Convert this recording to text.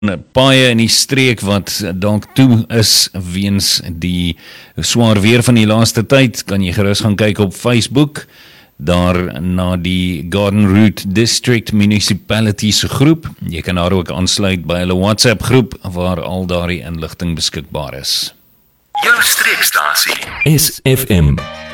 paaie in die streek wat dalk toe is weens die swaar weer van die laaste tyd, kan jy gerus gaan kyk op Facebook, daar na die Garden Route District Municipality se groep. Jy kan daar ook aansluit by hulle WhatsApp groep waar al daardie inligting beskikbaar is. Jou streekstasie SFM